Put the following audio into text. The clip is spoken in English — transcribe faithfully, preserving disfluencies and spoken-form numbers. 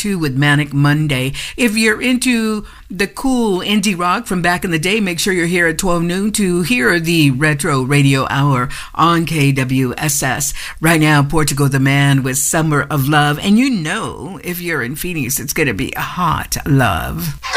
two with Manic Monday. If you're into the cool indie rock from back in the day, make sure you're here at twelve noon to hear the Retro Radio Hour on K W S S. Right now, Portugal the Man with Summer of Love. And you know, if you're in Phoenix, it's going to be a hot love.